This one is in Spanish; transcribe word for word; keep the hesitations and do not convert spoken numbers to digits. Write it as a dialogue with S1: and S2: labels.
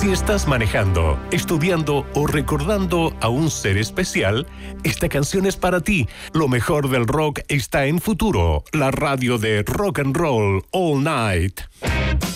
S1: Si estás manejando, estudiando o recordando a un ser especial, esta canción es para ti. Lo mejor del rock está en Futuro, la radio de Rock and Roll All Night.